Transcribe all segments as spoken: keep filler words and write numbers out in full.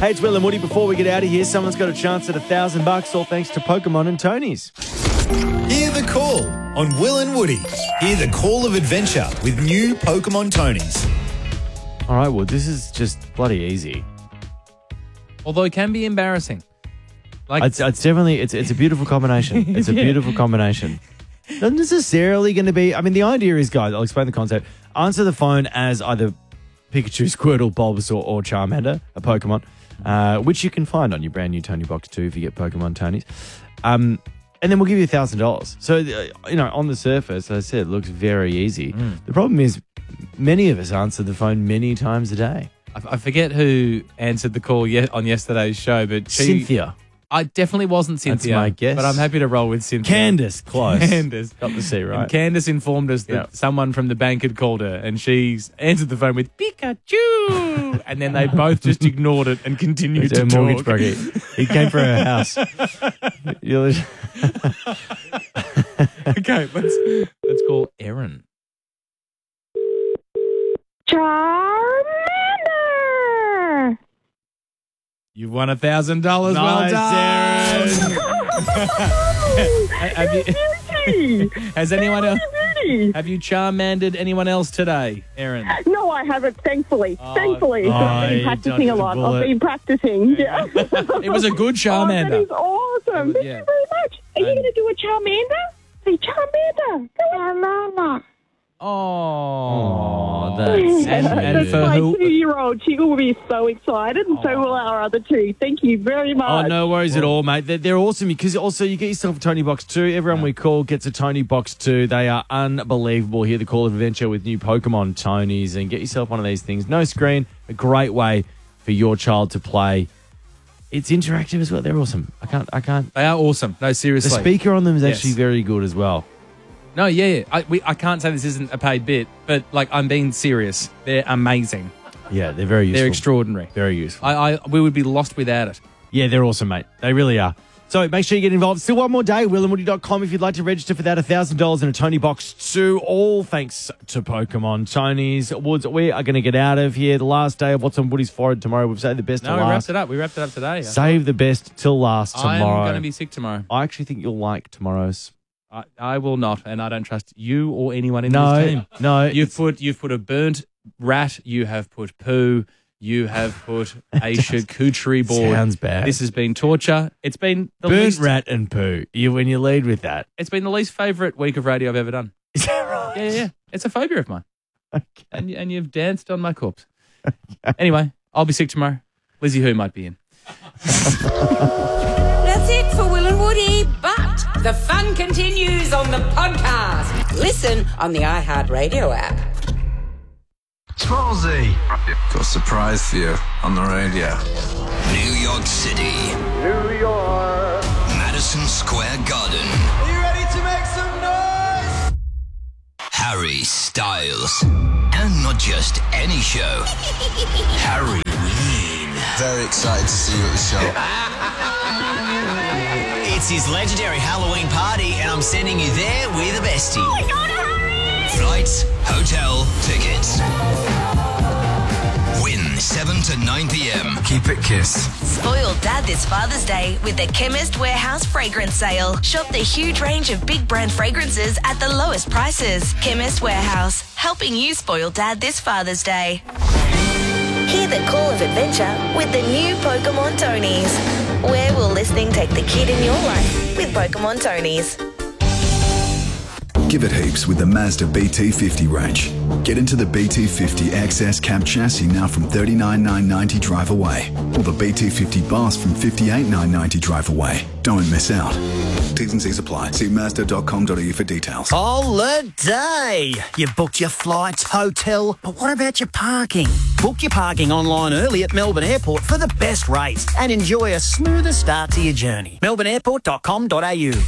Hey, it's Will and Woody. Before we get out of here, someone's got a chance at a thousand bucks, all thanks to Pokemon and Tony's. Hear the call on Will and Woody. Hear the call of adventure with new Pokemon Tonys. All right, well, this is just bloody easy. Although it can be embarrassing. Like It's, it's definitely, it's it's a beautiful combination. It's a beautiful combination. Not necessarily going to be, I mean, the idea is, guys, I'll explain the concept. Answer the phone as either Pikachu, Squirtle, Bulbasaur, or Charmander, a Pokemon, uh, which you can find on your brand new Tony Box two if you get Pokemon Tonys. Um, and then we'll give you one thousand dollars. So, uh, you know, on the surface, as I said, it looks very easy. Mm. The problem is many of us answer the phone many times a day. I, I forget who answered the call ye- on yesterday's show, but she, Cynthia. I definitely wasn't Cynthia. That's my guess. But I'm happy to roll with Cynthia. Candace, close. Candace. Got the C right. And Candace informed us that Yeah. someone from the bank had called her and she's answered the phone with Pikachu. And then they both just ignored it and continued It's to her talk. mortgage broker. He came for her house. You'll- Okay, let's let's call Erin. Charmander! You've won a thousand dollars. Well Nice, done. Have you- Beauty! has anyone else? Beauty! Have you Charmandered anyone else today, Erin? No, I haven't, thankfully. Oh, thankfully. oh, I've been you practicing a dodged a lot. bullet. I've been practicing. Yeah. It was a good Oh, Charmander. that is awesome. Thank Yeah. you very much. Are you And- going to do a Charmander? Say Charmander. Charmander. Oh, that's and, and That's for my who? two-year-old. She will be so excited, and so will our other two. Thank you very much. Oh, no worries at all, mate. They're, they're awesome because also you get yourself a Tony Box two. Everyone we call gets a Tony Box two. They are unbelievable. Hear the call of adventure with new Pokemon Tonys and get yourself one of these things. No screen, a great way for your child to play. It's interactive as well. They're awesome. I can't, I can't. They are awesome. No, The seriously. speaker on them is Yes. actually very good as well. No, yeah, yeah. I, we, I can't say this isn't a paid bit, but like I'm being serious. They're amazing. Yeah, they're very useful. They're extraordinary. Very useful. I, I we would be lost without it. Yeah, they're awesome, mate. They really are. So make sure you get involved. Still one more day, will and woody dot com if you'd like to register for that one thousand dollars in a Tony Box two, all thanks to Pokemon Tonys. Woods, we are going to get out of here. The last day of What's on Woody's Forehead tomorrow. We've saved the best No, to we last. wrapped it up. We wrapped it up today. Save the best till last tomorrow. I'm going to be sick tomorrow. I actually think you'll like tomorrow's. I, I will not, and I don't trust you or anyone in No, this team. no. You've put you've put a burnt rat. You have put poo. You have put a charcuterie board. Sounds bad. This has been torture. It's been the Burnt least, rat and poo. You when you lead with that. It's been the least favourite week of radio I've ever done. Is that right? Yeah, yeah, yeah. It's a phobia of mine. Okay. And and you've danced on my corpse. Anyway, I'll be sick tomorrow. Lizzie Who might be in. That's it for Will and Woody, but the fun continues on the podcast. Listen on the iHeartRadio app. Twilsy. Got a surprise for you on the radio. New York City. New York. Madison Square Garden. Are you ready to make some noise? Harry Styles. And not just any show. Harry Ween. Very excited to see you at the show. It's his legendary Halloween party, and I'm sending you there with a bestie. Oh, my God, hurry! Flights, hotel, tickets. Win seven to nine p.m. Keep it Kiss. Spoil Dad this Father's Day with the Chemist Warehouse Fragrance Sale. Shop the huge range of big brand fragrances at the lowest prices. Chemist Warehouse, helping you spoil Dad this Father's Day. Hear the call of adventure with the new Pokemon Tonys. Where will listening take the kid in your life with Pokemon Tonys? Give it heaps with the Mazda B T fifty range. Get into the B T fifty X S cab chassis now from thirty-nine thousand nine hundred ninety drive away, or the B T fifty Bus from fifty-eight thousand nine hundred ninety drive away. Don't miss out. T's and C's apply. See mazda dot com dot a u for details. Holiday! You booked your flights, hotel, but what about your parking? Book your parking online early at Melbourne Airport for the best rates and enjoy a smoother start to your journey. melbourne airport dot com dot a u.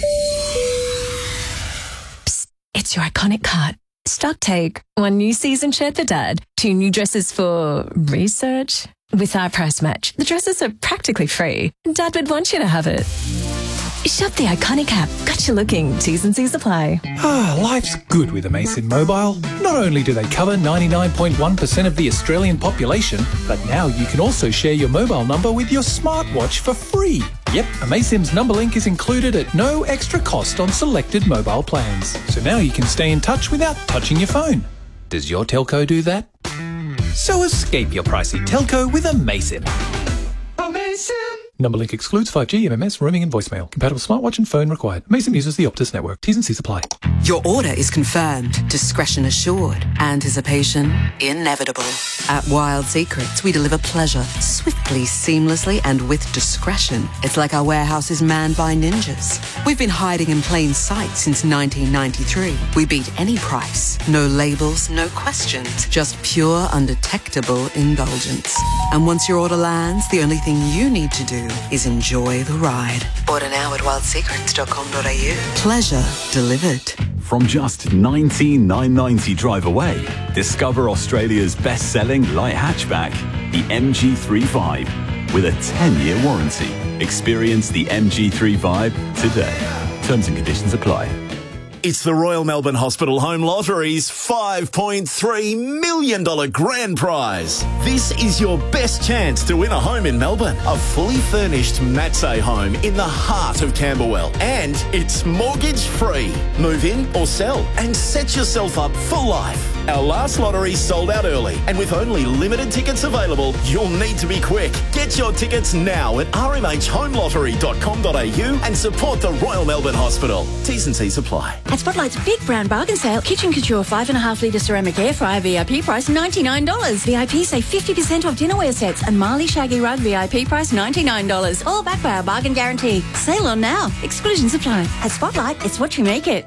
It's your iconic cut. Stock take. One new season shirt for Dad. Two new dresses for research. With our price match, the dresses are practically free. Dad would want you to have it. Shop the iconic app. Gotcha looking. T's and C's apply. Ah, life's good with Amazon Mobile. Not only do they cover ninety-nine point one percent of the Australian population, but now you can also share your mobile number with your smartwatch for free. Yep, Amazon's number link is included at no extra cost on selected mobile plans. So now you can stay in touch without touching your phone. Does your telco do that? So escape your pricey telco with Amazon. Amazon! Number link excludes five G, M M S, roaming and voicemail. Compatible smartwatch and phone required. Amazon uses the Optus network. T's and C's apply. Your order is confirmed, discretion assured, anticipation inevitable. At Wild Secrets, we deliver pleasure swiftly, seamlessly, and with discretion. It's like our warehouse is manned by ninjas. We've been hiding in plain sight since nineteen ninety-three. We beat any price. No labels, no questions. Just pure, undetectable indulgence. And once your order lands, the only thing you need to do is enjoy the ride. Order now at wild secrets dot com dot a u. Pleasure delivered. From just nineteen thousand nine hundred ninety drive away, discover Australia's best-selling light hatchback, the M G three Vibe, with a ten-year warranty. Experience the M G three Vibe today. Terms and conditions apply. It's the Royal Melbourne Hospital Home Lottery's five point three million dollars grand prize. This is your best chance to win a home in Melbourne. A fully furnished Matsay home in the heart of Camberwell. And it's mortgage-free. Move in or sell and set yourself up for life. Our last lottery sold out early, and with only limited tickets available, you'll need to be quick. Get your tickets now at r m h home lottery dot com dot a u and support the Royal Melbourne Hospital. T's and C's apply. At Spotlight's big brown bargain sale, Kitchen Couture five and a half litre ceramic air fryer V I P price ninety-nine dollars. V I P save fifty percent off dinnerware sets, and Marley Shaggy Rug V I P price ninety-nine dollars. All backed by our bargain guarantee. Sale on now. Exclusions apply. At Spotlight, it's what you make it.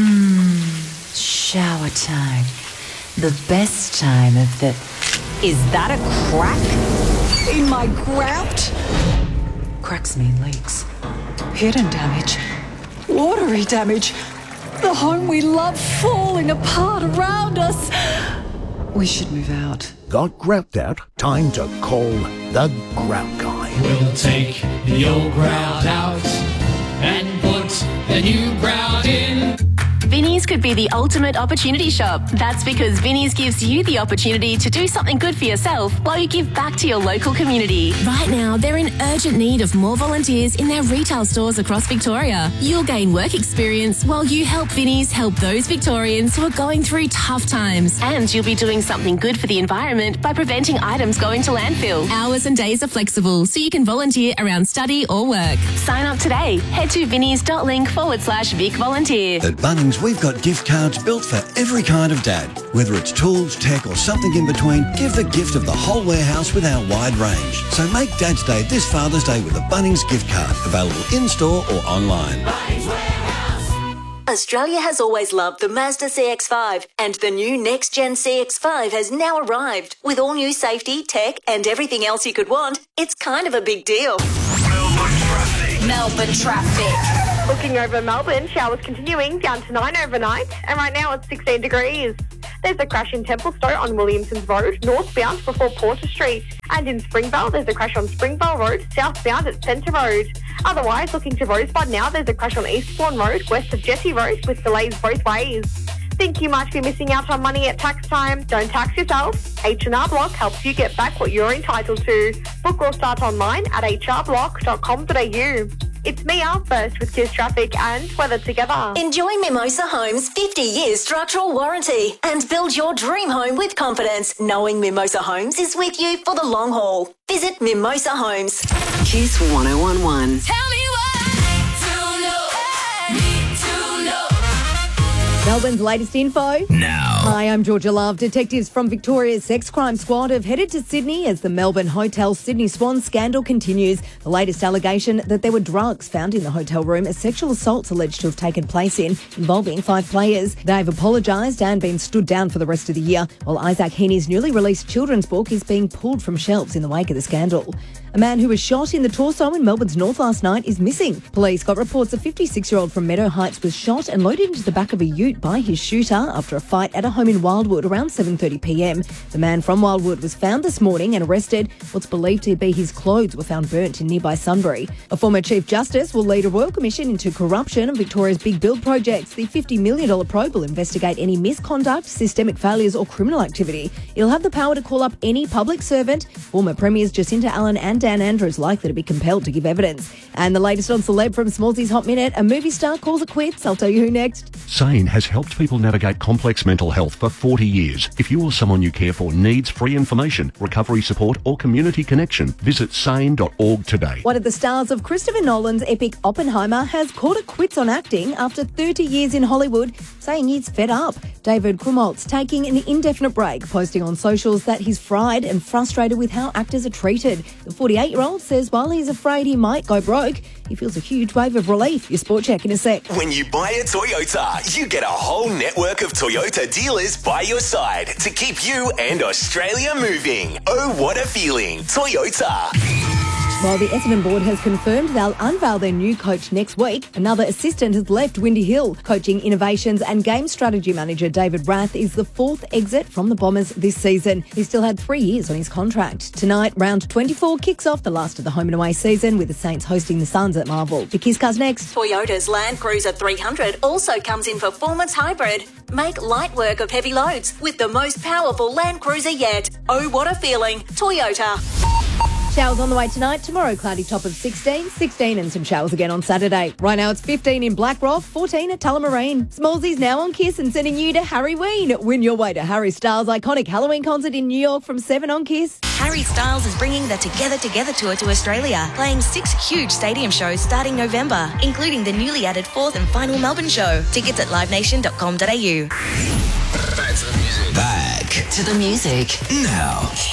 Mmm, shower time. The best time of the... Is that a crack in my grout? Cracks mean leaks. Hidden damage. Watery damage. The home we love falling apart around us. We should move out. Got grout out? Time to call the grout guy. We'll take the old grout out and put the new grout in. Vinnie's could be the ultimate opportunity shop. That's because Vinnie's gives you the opportunity to do something good for yourself while you give back to your local community. Right now, they're in urgent need of more volunteers in their retail stores across Victoria. You'll gain work experience while you help Vinnie's help those Victorians who are going through tough times. And you'll be doing something good for the environment by preventing items going to landfill. Hours and days are flexible, so you can volunteer around study or work. Sign up today. Head to vinnies.link forward slash Vic Volunteer. At Bunnings, we've got gift cards built for every kind of dad. Whether it's tools, tech or something in between, give the gift of the whole warehouse with our wide range. So make Dad's Day this Father's Day with a Bunnings gift card, available in-store or online. Australia has always loved the Mazda C X five, and the new next-gen C X five has now arrived. With all new safety, tech and everything else you could want, it's kind of a big deal. Melbourne traffic. Melbourne traffic. Looking over Melbourne, showers continuing, down to nine overnight, and right now it's sixteen degrees. There's a crash in Templestowe on Williamson's Road, northbound before Porter Street. And in Springvale, there's a crash on Springvale Road, southbound at Centre Road. Otherwise, looking to Rosebud now, there's a crash on Eastbourne Road, west of Jessie Road, with delays both ways. Think you might be missing out on money at tax time? Don't tax yourself. H and R Block helps you get back what you're entitled to. Book or start online at h r block dot com dot a u. It's Mia, first with Kiss Traffic and Weather Together. Enjoy Mimosa Homes' fifty years structural warranty and build your dream home with confidence, knowing Mimosa Homes is with you for the long haul. Visit Mimosa Homes. Kiss one oh one one. Tell me Melbourne's latest info. Now. Hi, I'm Georgia Love. Detectives from Victoria's Sex Crime Squad have headed to Sydney as the Melbourne Hotel Sydney Swan scandal continues. The latest allegation that there were drugs found in the hotel room as sexual assaults alleged to have taken place in, involving five players. They've apologised and been stood down for the rest of the year, while Isaac Heaney's newly released children's book is being pulled from shelves in the wake of the scandal. A man who was shot in the torso in Melbourne's north last night is missing. Police got reports a fifty-six-year-old from Meadow Heights was shot and loaded into the back of a ute boot by his shooter after a fight at a home in Wildwood around seven thirty p m. The man from Wildwood was found this morning and arrested. What's believed to be his clothes were found burnt in nearby Sunbury. A former Chief Justice will lead a Royal Commission into corruption of Victoria's big build projects. The fifty million dollars probe will investigate any misconduct, systemic failures or criminal activity. It'll have the power to call up any public servant. Former Premiers Jacinta Allen and Dan Andrews likely to be compelled to give evidence. And the latest on Celeb from Smallsy's Hot Minute, a movie star calls it quits. I'll tell you who next. Sane has helped people navigate complex mental health for forty years. If you or someone you care for needs free information, recovery support or community connection, visit sane dot org today. One of the stars of Christopher Nolan's epic Oppenheimer has called it quits on acting after thirty years in Hollywood, saying he's fed up. David Krumholtz taking an indefinite break, posting on socials that he's fried and frustrated with how actors are treated. The forty-eight-year-old says while he's afraid he might go broke, he feels a huge wave of relief. Your Sport Check in a sec. When you buy a Toyota, you get a whole network of Toyota dealers by your side to keep you and Australia moving. Oh, what a feeling. Toyota. While the Essendon board has confirmed they'll unveil their new coach next week, another assistant has left Windy Hill. Coaching innovations and game strategy manager David Rath is the fourth exit from the Bombers this season. He still had three years on his contract. Tonight, round twenty-four kicks off the last of the home and away season with the Saints hosting the Suns at Marvel. The Kiss Cars next. Toyota's Land Cruiser three hundred also comes in performance hybrid. Make light work of heavy loads with the most powerful Land Cruiser yet. Oh, what a feeling. Toyota. Showers on the way tonight. Tomorrow, cloudy top of sixteen. sixteen and some showers again on Saturday. Right now, it's fifteen in Blackrock, fourteen at Tullamarine. Smallsy's now on Kiss and sending you to Harry Ween. Win your way to Harry Styles' iconic Halloween concert in New York from seven on Kiss. Harry Styles is bringing the Together Together tour to Australia, playing six huge stadium shows starting November, including the newly added fourth and final Melbourne show. Tickets at live nation dot com dot a u. Back to the music. Back to the music. now.